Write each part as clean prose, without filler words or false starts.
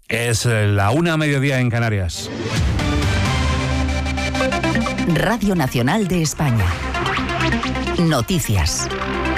Es la 1:00 en Canarias. Radio Nacional de España. Noticias.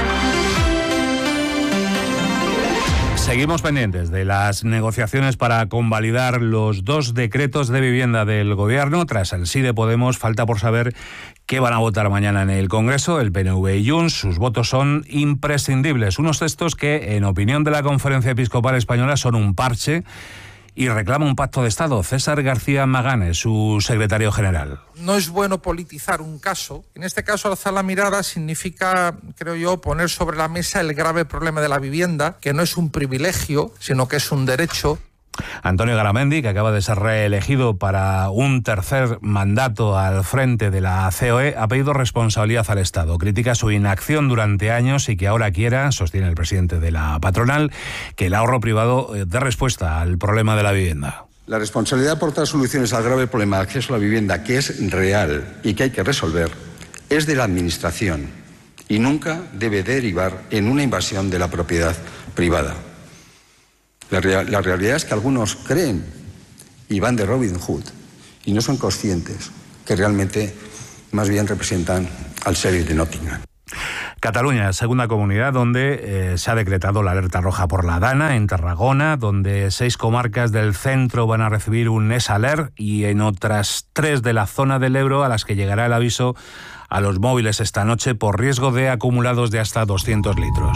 Seguimos pendientes de las negociaciones para convalidar los 2 decretos de vivienda del Gobierno. Tras el sí de Podemos, falta por saber qué van a votar mañana en el Congreso. El PNV y Junts, sus votos son imprescindibles. Unos textos que, en opinión de la Conferencia Episcopal Española, son un parche y reclama un pacto de Estado. César García Maganes, su secretario general. No es bueno politizar un caso. En este caso, alzar la mirada significa, creo yo, poner sobre la mesa el grave problema de la vivienda, que no es un privilegio, sino que es un derecho. Antonio Garamendi, que acaba de ser reelegido para un tercer mandato al frente de la COE, ha pedido responsabilidad al Estado. Critica su inacción durante años y que ahora quiera, sostiene el presidente de la patronal, que el ahorro privado dé respuesta al problema de la vivienda. La responsabilidad de aportar soluciones al grave problema de acceso a la vivienda, que es real y que hay que resolver, es de la Administración y nunca debe derivar en una invasión de la propiedad privada. La realidad es que algunos creen y van de Robin Hood y no son conscientes que realmente más bien representan al sheriff de Nottingham. Cataluña, segunda comunidad donde se ha decretado la alerta roja por la Dana, en Tarragona, donde 6 comarcas del centro van a recibir un NES Alert y en otras 3 de la zona del Ebro a las que llegará el aviso a los móviles esta noche por riesgo de acumulados de hasta 200 litros.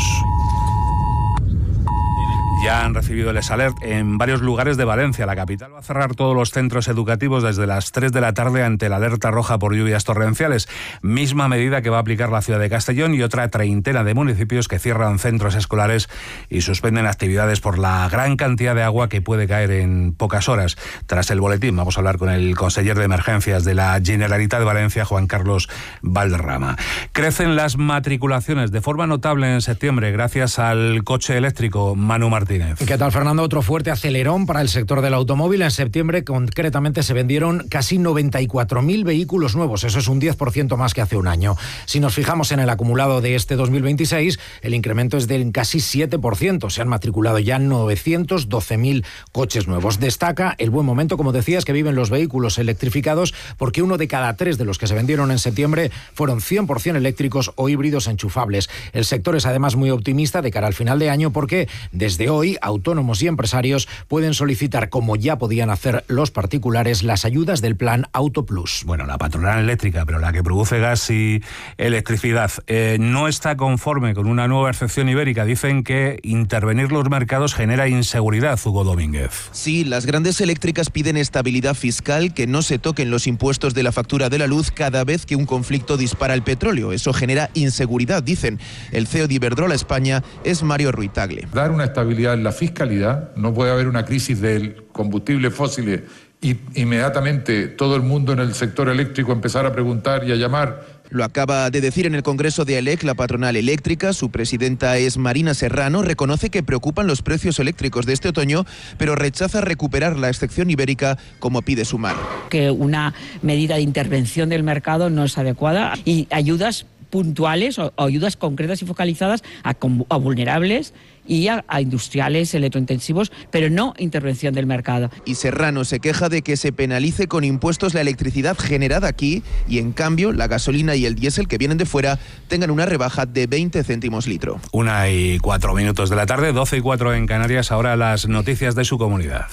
Ya han recibido el alert en varios lugares de Valencia. La capital va a cerrar todos los centros educativos desde las 3 de la tarde ante la alerta roja por lluvias torrenciales. Misma medida que va a aplicar la ciudad de Castellón y otra treintena de municipios que cierran centros escolares y suspenden actividades por la gran cantidad de agua que puede caer en pocas horas. Tras el boletín vamos a hablar con el conseller de Emergencias de la Generalitat de Valencia, Juan Carlos Valderrama. Crecen las matriculaciones de forma notable en septiembre gracias al coche eléctrico. Manu Martínez. ¿Qué tal, Fernando? Otro fuerte acelerón para el sector del automóvil. En septiembre, concretamente, se vendieron casi 94.000 vehículos nuevos. Eso es un 10% más que hace un año. Si nos fijamos en el acumulado de este 2026, el incremento es del casi 7%. Se han matriculado ya 912.000 coches nuevos. Destaca el buen momento, como decías, que viven los vehículos electrificados, porque 1 de cada 3 de los que se vendieron en septiembre fueron 100% eléctricos o híbridos enchufables. El sector es además muy optimista de cara al final de año porque desde hoy autónomos y empresarios pueden solicitar, como ya podían hacer los particulares, las ayudas del plan Auto Plus. Bueno, la patronal eléctrica, pero la que produce gas y electricidad, no está conforme con una nueva excepción ibérica. Dicen que intervenir los mercados genera inseguridad, Hugo Domínguez. Sí, las grandes eléctricas piden estabilidad fiscal, que no se toquen los impuestos de la factura de la luz cada vez que un conflicto dispara el petróleo. Eso genera inseguridad, dicen. El CEO de Iberdrola España es Mario Ruitagle. Dar una estabilidad en la fiscalidad, no puede haber una crisis del combustible fósil y inmediatamente todo el mundo en el sector eléctrico empezar a preguntar y a llamar. Lo acaba de decir en el Congreso de ALEC, la patronal eléctrica. Su presidenta es Marina Serrano. Reconoce que preocupan los precios eléctricos de este otoño, pero rechaza recuperar la excepción ibérica como pide Sumar. Que una medida de intervención del mercado no es adecuada y ayudas puntuales o ayudas concretas y focalizadas a vulnerables y a industriales electrointensivos, pero no intervención del mercado. Y Serrano se queja de que se penalice con impuestos la electricidad generada aquí y en cambio la gasolina y el diésel que vienen de fuera tengan una rebaja de 20 céntimos litro. 1:04 de la tarde, 12:04 en Canarias. Ahora las noticias de su comunidad.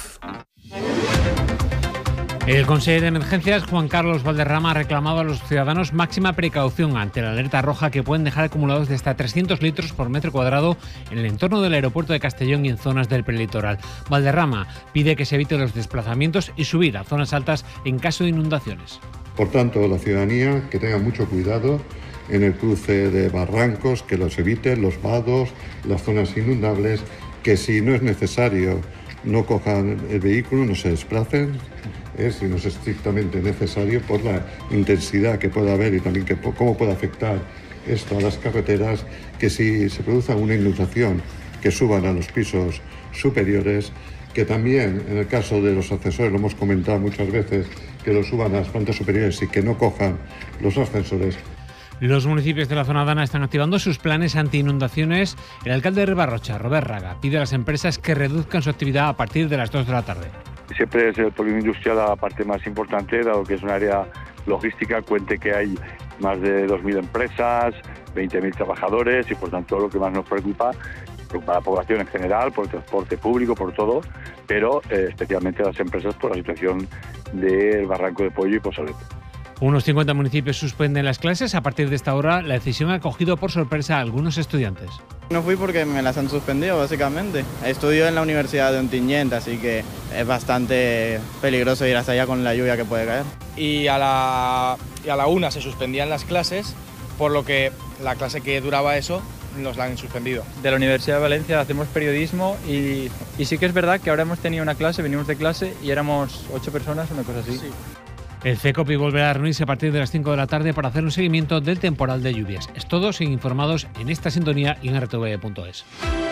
El consejero de Emergencias, Juan Carlos Valderrama, ha reclamado a los ciudadanos máxima precaución ante la alerta roja que pueden dejar acumulados de hasta 300 litros por metro cuadrado en el entorno del aeropuerto de Castellón y en zonas del prelitoral. Valderrama pide que se eviten los desplazamientos y subir a zonas altas en caso de inundaciones. Por tanto, la ciudadanía que tenga mucho cuidado en el cruce de barrancos, que los eviten, los vados, las zonas inundables, que si no es necesario no cojan el vehículo, no se desplacen. Si no es estrictamente necesario por la intensidad que pueda haber y también cómo puede afectar esto a las carreteras, que si se produce una inundación que suban a los pisos superiores, que también en el caso de los ascensores, lo hemos comentado muchas veces, que lo suban a las plantas superiores y que no cojan los ascensores. Los municipios de la zona dana están activando sus planes anti-inundaciones. El alcalde de Ribarrocha, Robert Raga, pide a las empresas que reduzcan su actividad a partir de las 2 de la tarde. Siempre es el polígono industrial la parte más importante, dado que es un área logística. Cuente que hay más de 2.000 empresas, 20.000 trabajadores y por tanto lo que más nos preocupa a la población en general, por el transporte público, por todo, pero especialmente a las empresas por la situación del Barranco de Pollo y Posalet. Unos 50 municipios suspenden las clases. A partir de esta hora, la decisión ha cogido por sorpresa a algunos estudiantes. No fui porque me las han suspendido, básicamente. Estudio en la Universidad de Ontinyent, así que es bastante peligroso ir hasta allá con la lluvia que puede caer. Y a la 1 se suspendían las clases, por lo que la clase que duraba eso nos la han suspendido. De la Universidad de Valencia hacemos periodismo y sí que es verdad que ahora hemos tenido una clase, venimos de clase y éramos 8 personas, una cosa así. Sí. El CECOPI volverá a reunirse a partir de las 5 de la tarde para hacer un seguimiento del temporal de lluvias. Es todo, siguen informados en esta sintonía y en rtv.es.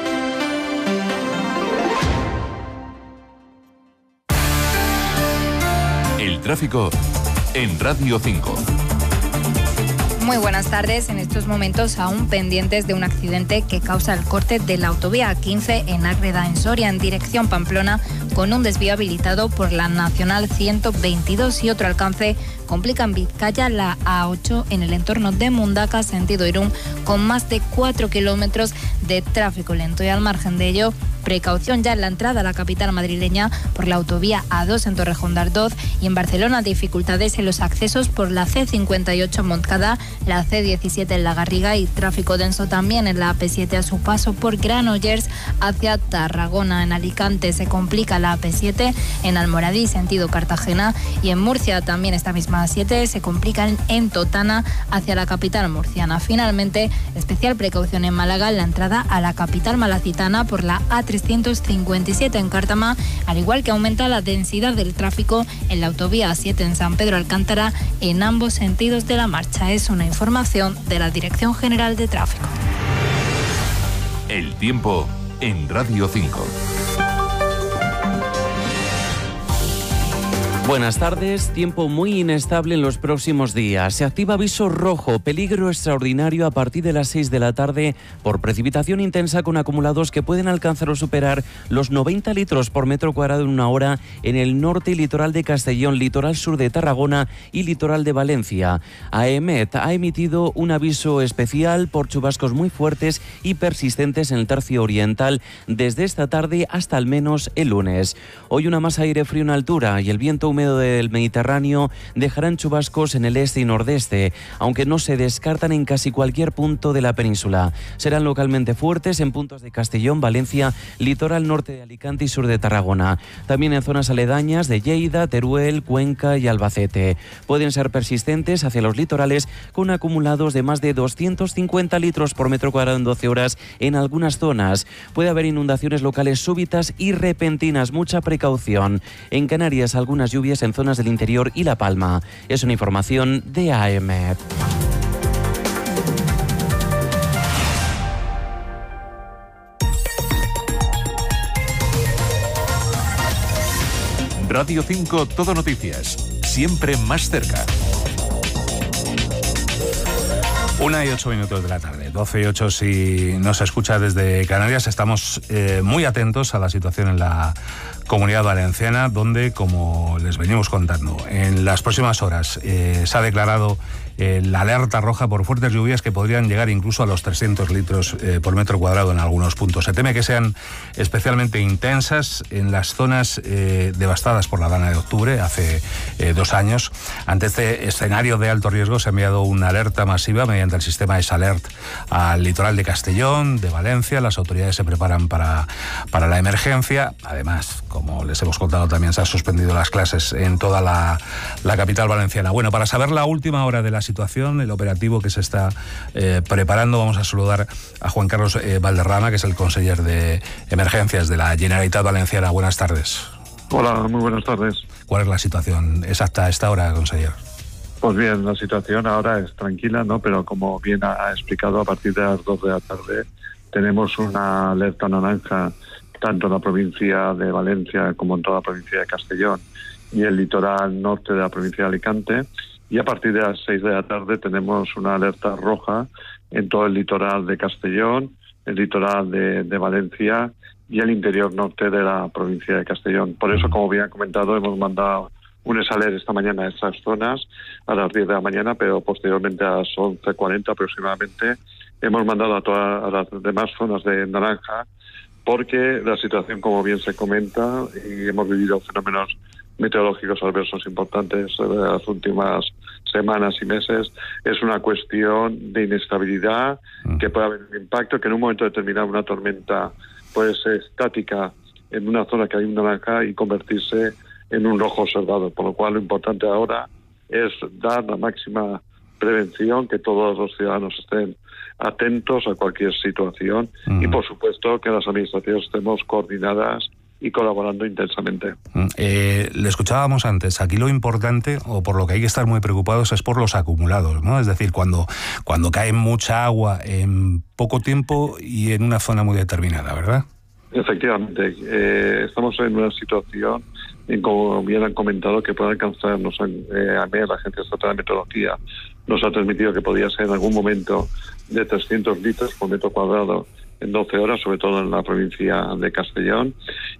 El tráfico en Radio 5. Muy buenas tardes. En estos momentos aún pendientes de un accidente que causa el corte de la autovía A15 en Ágreda, en Soria, en dirección Pamplona, con un desvío habilitado por la Nacional 122 y otro alcance complica en Vizcaya la A8 en el entorno de Mundaca, sentido Irún, con más de 4 kilómetros de tráfico lento. Y al margen de ello, precaución ya en la entrada a la capital madrileña por la autovía A2 en Torrejón de Ardoz, y en Barcelona dificultades en los accesos por la C58 en Montcada, la C17 en La Garriga y tráfico denso también en la AP7 a su paso por Granollers hacia Tarragona. En Alicante se complica la AP7 en Almoradí sentido Cartagena, y en Murcia también esta misma A7 se complica en Totana hacia la capital murciana. Finalmente, especial precaución en Málaga en la entrada a la capital malacitana por la A357 en Cártama, al igual que aumenta la densidad del tráfico en la autovía A7 en San Pedro Alcántara en ambos sentidos de la marcha. Es una información de la Dirección General de Tráfico. El tiempo en Radio 5. Buenas tardes. Tiempo muy inestable en los próximos días. Se activa aviso rojo, peligro extraordinario a partir de las 6 de la tarde por precipitación intensa con acumulados que pueden alcanzar o superar los 90 litros por metro cuadrado en una hora en el norte y litoral de Castellón, litoral sur de Tarragona y litoral de Valencia. AEMET ha emitido un aviso especial por chubascos muy fuertes y persistentes en el tercio oriental desde esta tarde hasta al menos el lunes. Hoy una masa de aire frío en altura y el viento húmedo del Mediterráneo dejarán chubascos en el este y nordeste, aunque no se descartan en casi cualquier punto de la península. Serán localmente fuertes en puntos de Castellón, Valencia, litoral norte de Alicante y sur de Tarragona. También en zonas aledañas de Lleida, Teruel, Cuenca y Albacete. Pueden ser persistentes hacia los litorales con acumulados de más de 250 litros por metro cuadrado en 12 horas en algunas zonas. Puede haber inundaciones locales súbitas y repentinas. Mucha precaución. En Canarias, algunas lluvias en zonas del interior y La Palma. Es una información de AEMET. Radio 5 Todo Noticias. Siempre más cerca. 1:08 de la tarde, 12:08 si nos escucha desde Canarias. Estamos muy atentos a la situación en la Comunidad Valenciana, donde, como les venimos contando, en las próximas horas se ha declarado la alerta roja por fuertes lluvias que podrían llegar incluso a los 300 litros por metro cuadrado en algunos puntos. Se teme que sean especialmente intensas en las zonas devastadas por la dana de octubre, hace 2 años. Ante este escenario de alto riesgo se ha enviado una alerta masiva mediante el sistema ESALERT al litoral de Castellón, de Valencia. Las autoridades se preparan para la emergencia. Además, como les hemos contado, también se han suspendido las clases en toda la capital valenciana. Bueno, para saber la última hora de la situación, el operativo que se está preparando, vamos a saludar a Juan Carlos Valderrama, que es el conseller de Emergencias de la Generalitat Valenciana. Buenas tardes. Hola, muy buenas tardes. ¿Cuál es la situación exacta a esta hora, conseller? Pues bien, la situación ahora es tranquila, ¿no? Pero como bien ha explicado, a partir de las 2 de la tarde tenemos una alerta naranja tanto en la provincia de Valencia como en toda la provincia de Castellón y el litoral norte de la provincia de Alicante. y a partir de las 6 de la tarde tenemos una alerta roja en todo el litoral de Castellón, el litoral de Valencia y el interior norte de la provincia de Castellón. Por eso, como bien ha comentado, hemos mandado un SALER esta mañana a estas zonas a las 10 de la mañana, pero posteriormente a las 11:40 aproximadamente hemos mandado a las demás zonas de naranja, porque la situación, como bien se comenta, y hemos vivido fenómenos meteorológicos adversos importantes de las últimas semanas y meses, es una cuestión de inestabilidad, que puede haber un impacto, que en un momento determinado una tormenta puede ser estática en una zona que hay un naranja y convertirse en un rojo observado, por lo cual lo importante ahora es dar la máxima prevención, que todos los ciudadanos estén atentos a cualquier situación y, por supuesto, que las administraciones estemos coordinadas y colaborando intensamente. Le escuchábamos antes, aquí lo importante, o por lo que hay que estar muy preocupados, es por los acumulados, ¿no? Es decir, cuando cae mucha agua en poco tiempo y en una zona muy determinada, ¿verdad? Efectivamente, estamos en una situación, como bien han comentado, que puede alcanzarnos. A mí, la Agencia Estatal de Meteorología nos ha transmitido que podría ser en algún momento de 300 litros por metro cuadrado en 12 horas, sobre todo en la provincia de Castellón,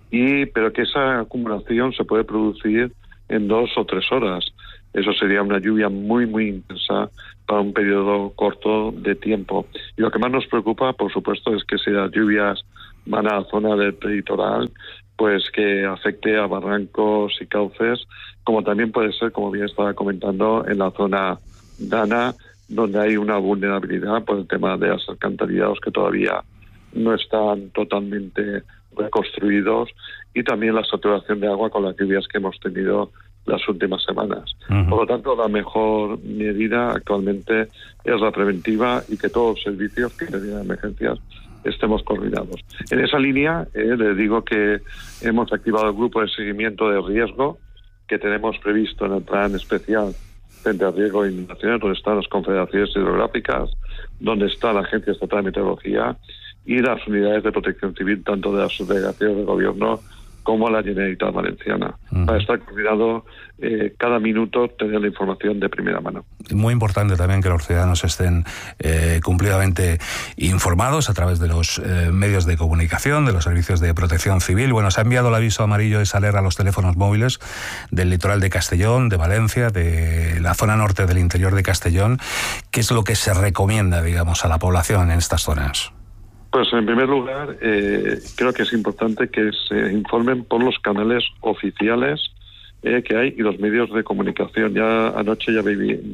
pero que esa acumulación se puede producir en 2 o 3 horas. Eso sería una lluvia muy, muy intensa para un periodo corto de tiempo. Y lo que más nos preocupa, por supuesto, es que si las lluvias van a la zona del litoral, pues que afecte a barrancos y cauces, como también puede ser, como bien estaba comentando, en la zona Dana, donde hay una vulnerabilidad por el tema de los alcantarillados que todavía no están totalmente reconstruidos, y también la saturación de agua con las lluvias que hemos tenido las últimas semanas. Por lo tanto, la mejor medida actualmente es la preventiva y que todos los servicios que tienen emergencias estemos coordinados. En esa línea, le digo que hemos activado el grupo de seguimiento de riesgo que tenemos previsto en el plan especial frente al riesgo de inundaciones, donde están las confederaciones hidrográficas, donde está la Agencia Estatal de Meteorología y las unidades de protección civil, tanto de las delegaciones de gobierno como la Generalitat Valenciana, para estar coordinado cada minuto, tener la información de primera mano. Muy importante también que los ciudadanos estén cumplidamente informados a través de los medios de comunicación, de los servicios de protección civil. Bueno, se ha enviado el aviso amarillo de SALER a los teléfonos móviles del litoral de Castellón, de Valencia, de la zona norte del interior de Castellón. ¿Qué es lo que se recomienda, digamos, a la población en estas zonas? Pues en primer lugar, creo que es importante que se informen por los canales oficiales que hay y los medios de comunicación. Ya anoche ya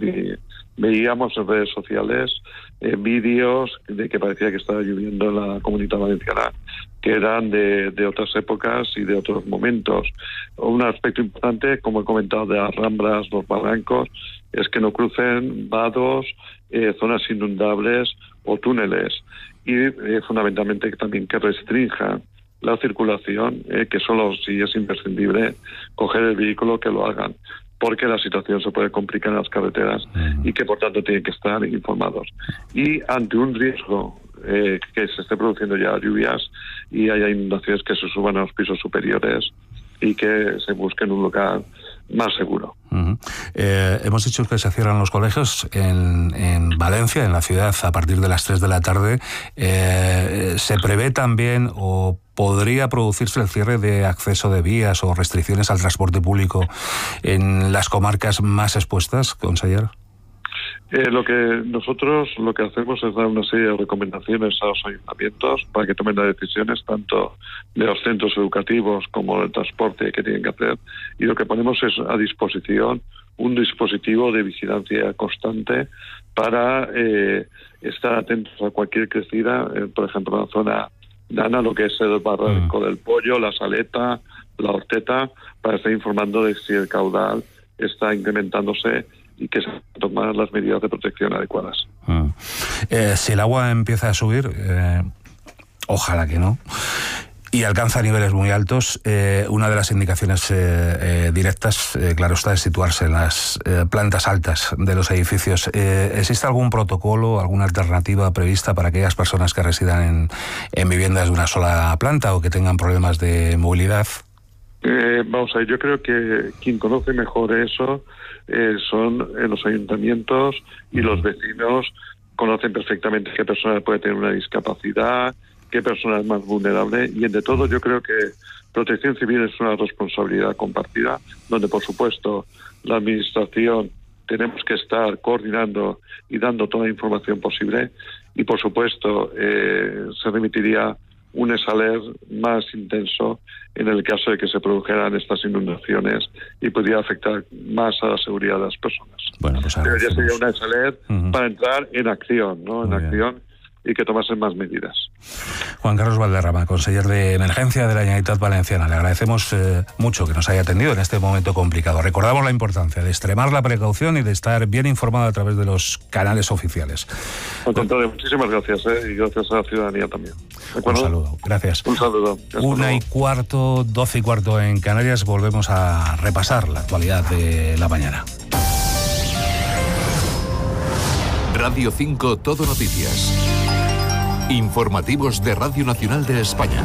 veíamos en redes sociales vídeos de que parecía que estaba lloviendo en la Comunidad Valenciana, que eran de otras épocas y de otros momentos. Un aspecto importante, como he comentado, de las ramblas, los barrancos, es que no crucen vados, zonas inundables o túneles. Y fundamentalmente también que restrinjan la circulación, que solo si es imprescindible coger el vehículo que lo hagan, porque la situación se puede complicar en las carreteras y que por tanto tienen que estar informados. Y ante un riesgo que se esté produciendo ya lluvias y haya inundaciones, que se suban a los pisos superiores y que se busquen un lugar más seguro. Hemos dicho que se cierran los colegios en Valencia, en la ciudad, a partir de las 3 de la tarde. ¿Se prevé también o podría producirse el cierre de acceso de vías o restricciones al transporte público en las comarcas más expuestas, conseller? Lo que hacemos es dar una serie de recomendaciones a los ayuntamientos para que tomen las decisiones tanto de los centros educativos como del transporte que tienen que hacer, y lo que ponemos es a disposición un dispositivo de vigilancia constante para estar atentos a cualquier crecida, por ejemplo en la zona Dana, lo que es el barranco del Pollo, la Saleta, la Horteta, para estar informando de si el caudal está incrementándose y que se toman las medidas de protección adecuadas. Si el agua empieza a subir, ojalá que no, y alcanza niveles muy altos, una de las indicaciones directas, claro está, es situarse en las plantas altas de los edificios. ¿Existe algún protocolo, alguna alternativa prevista para aquellas personas que residan en viviendas de una sola planta o que tengan problemas de movilidad? Vamos a ver, yo creo que quien conoce mejor eso son los ayuntamientos y los vecinos. Conocen perfectamente qué persona puede tener una discapacidad, qué persona es más vulnerable, y entre todo yo creo que Protección Civil es una responsabilidad compartida, donde por supuesto la administración tenemos que estar coordinando y dando toda la información posible, y por supuesto se remitiría un ESALER más intenso en el caso de que se produjeran estas inundaciones y pudiera afectar más a la seguridad de las personas. Bueno, pues pero ya sería una ESALER para entrar en acción, ¿no? En acción, y que tomasen más medidas. Juan Carlos Valderrama, conseller de Emergencia de la Generalitat Valenciana. Le agradecemos mucho que nos haya atendido en este momento complicado. Recordamos la importancia de extremar la precaución y de estar bien informado a través de los canales oficiales. Al contrario, muchísimas gracias, y gracias a la ciudadanía también. Un saludo, gracias. Un saludo. 1:15, 12:15 en Canarias. Volvemos a repasar la actualidad de la mañana. Radio 5 Todo Noticias. Informativos de Radio Nacional de España.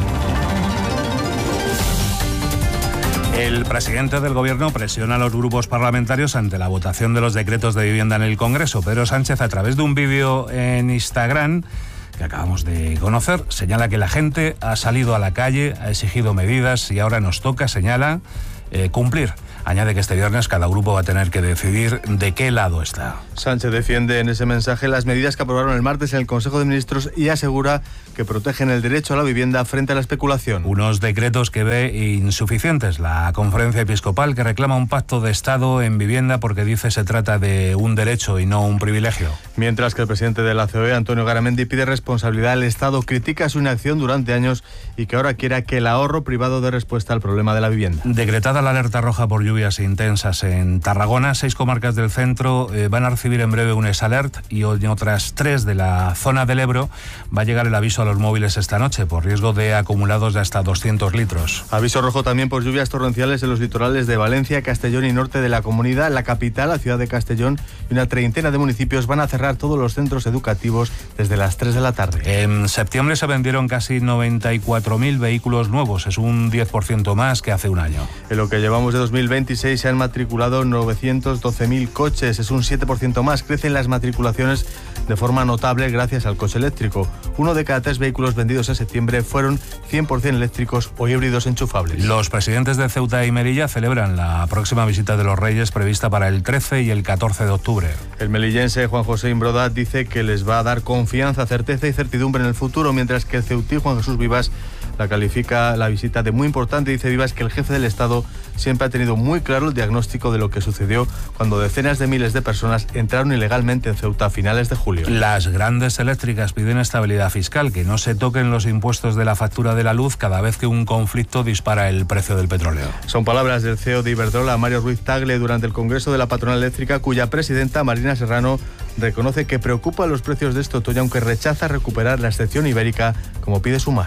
El presidente del Gobierno presiona a los grupos parlamentarios ante la votación de los decretos de vivienda en el Congreso. Pedro Sánchez, a través de un vídeo en Instagram que acabamos de conocer, señala que la gente ha salido a la calle, ha exigido medidas y ahora nos toca, señala, cumplir. Añade que este viernes cada grupo va a tener que decidir de qué lado está. Sánchez defiende en ese mensaje las medidas que aprobaron el martes en el Consejo de Ministros y asegura que protegen el derecho a la vivienda frente a la especulación. Unos decretos que ve insuficientes la Conferencia Episcopal, que reclama un pacto de Estado en vivienda porque dice se trata de un derecho y no un privilegio. Mientras que el presidente de la COE, Antonio Garamendi, pide responsabilidad al Estado, critica su inacción durante años y que ahora quiera que el ahorro privado dé respuesta al problema de la vivienda. Decretada la alerta roja por lluvias intensas en Tarragona, 6 comarcas del centro van a recibir en breve un ESALERT y en otras 3 de la zona del Ebro va a llegar el aviso a los móviles esta noche por riesgo de acumulados de hasta 200 litros. Aviso rojo también por lluvias torrenciales en los litorales de Valencia, Castellón y norte de la comunidad. La capital, la ciudad de Castellón y una treintena de municipios van a cerrar todos los centros educativos desde las 3 de la tarde. En septiembre se vendieron casi 94.000 vehículos nuevos, es un 10% más que hace un año. En lo que llevamos de 2026 se han matriculado 912.000 coches, es un 7% más. Crecen las matriculaciones de forma notable gracias al coche eléctrico. 1 de cada 3 vehículos vendidos en septiembre fueron 100% eléctricos o híbridos enchufables. Los presidentes de Ceuta y Melilla celebran la próxima visita de los Reyes prevista para el 13 y el 14 de octubre. El melillense Juan José Imbroda dice que les va a dar confianza, certeza y certidumbre en el futuro, mientras que el ceutí Juan Jesús Vivas la califica la visita de muy importante. Dice Vivas que el jefe del Estado siempre ha tenido muy claro el diagnóstico de lo que sucedió cuando decenas de miles de personas entraron ilegalmente en Ceuta a finales de julio. Las grandes eléctricas piden estabilidad fiscal, que no se toquen los impuestos de la factura de la luz cada vez que un conflicto dispara el precio del petróleo. Son palabras del CEO de Iberdrola, Mario Ruiz Tagle, durante el Congreso de la Patronal Eléctrica, cuya presidenta, Marina Serrano, reconoce que preocupa los precios de este otoño, aunque rechaza recuperar la excepción ibérica, como pide Sumar.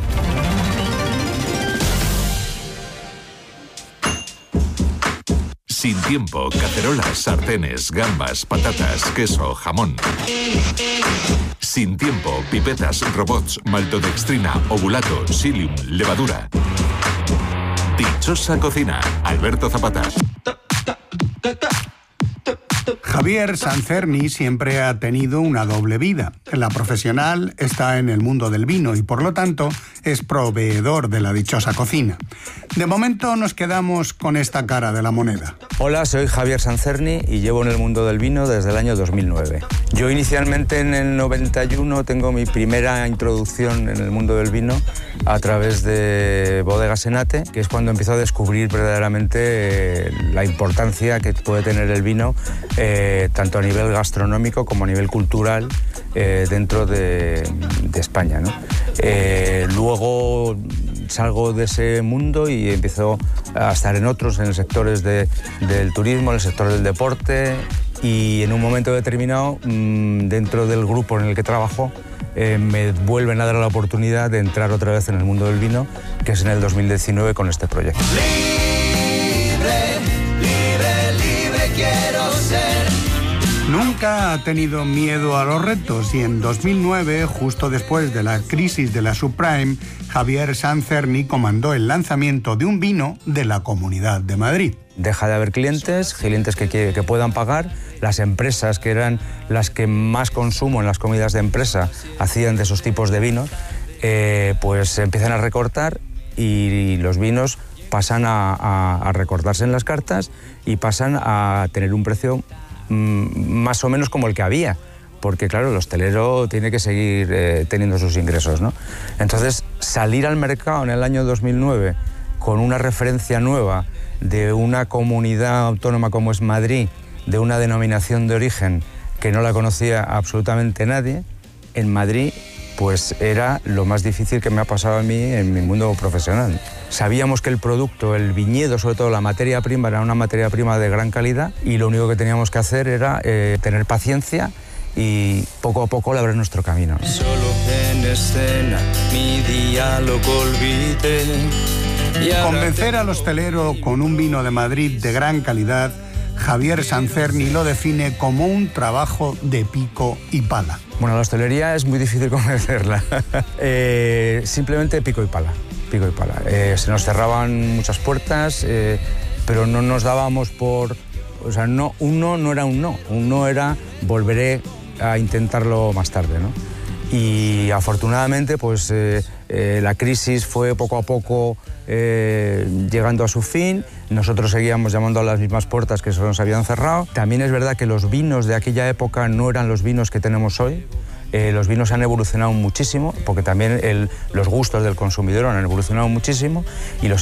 Sin tiempo, cacerolas, sartenes, gambas, patatas, queso, jamón. Sin tiempo, pipetas, robots, maltodextrina, ovulato, psyllium, levadura. Dichosa cocina, Alberto Zapata. Javier Sancerni siempre ha tenido una doble vida. La profesional está en el mundo del vino y, por lo tanto, es proveedor de la dichosa cocina. De momento nos quedamos con esta cara de la moneda. Hola, soy Javier Sancerni y llevo en el mundo del vino desde el año 2009. Yo inicialmente en el 91 tengo mi primera introducción en el mundo del vino a través de Bodegas Enate, que es cuando empiezo a descubrir verdaderamente la importancia que puede tener el vino tanto a nivel gastronómico como a nivel cultural dentro de España, ¿no? Luego salgo de ese mundo y empiezo a estar en otros, en sectores del turismo, en el sector del deporte, y en un momento determinado, dentro del grupo en el que trabajo, me vuelven a dar la oportunidad de entrar otra vez en el mundo del vino, que es en el 2019 con este proyecto. Libre, libre, libre quiero ser. Nunca ha tenido miedo a los retos y en 2009, justo después de la crisis de la subprime, Javier Sancerni comandó el lanzamiento de un vino de la Comunidad de Madrid. Deja de haber clientes que puedan pagar. Las empresas, que eran las que más consumo en las comidas de empresa, hacían de esos tipos de vinos, pues se empiezan a recortar y los vinos pasan a recortarse en las cartas y pasan a tener un precio más o menos como el que había, porque claro, el hostelero tiene que seguir teniendo sus ingresos, ¿no? Entonces, salir al mercado en el año 2009 con una referencia nueva de una comunidad autónoma como es Madrid, de una denominación de origen que no la conocía absolutamente nadie, en Madrid pues era lo más difícil que me ha pasado a mí en mi mundo profesional. Sabíamos que el producto, el viñedo, sobre todo la materia prima, era una materia prima de gran calidad y lo único que teníamos que hacer era tener paciencia y poco a poco labrar nuestro camino. Solo en escena, mi diálogo olvidé. Convencer al hostelero con un vino de Madrid de gran calidad, Javier Sancerni lo define como un trabajo de pico y pala. Bueno, la hostelería es muy difícil convencerla. Simplemente pico y pala. Pico y pala. Se nos cerraban muchas puertas, pero no nos dábamos por... O sea, un no era un no. Un no era volveré a intentarlo más tarde, ¿no? Y afortunadamente, pues la crisis fue poco a poco llegando a su fin. Nosotros seguíamos llamando a las mismas puertas que se nos habían cerrado. También es verdad que los vinos de aquella época no eran los vinos que tenemos hoy. Los vinos han evolucionado muchísimo, porque también los gustos del consumidor han evolucionado muchísimo y